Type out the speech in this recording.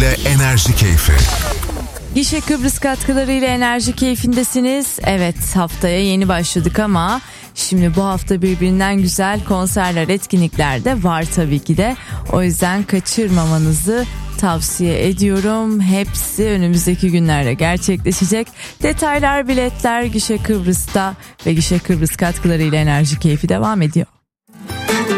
katkılarıyla Enerji Keyfi. Gişe Kıbrıs katkılarıyla enerji keyfindesiniz. Evet, haftaya yeni başladık ama şimdi bu hafta birbirinden güzel konserler, etkinlikler de var tabii ki de. O yüzden kaçırmamanızı tavsiye ediyorum. Hepsi önümüzdeki günlerde gerçekleşecek. Detaylar, biletler Gişe Kıbrıs'ta ve Gişe Kıbrıs katkılarıyla enerji keyfi devam ediyor.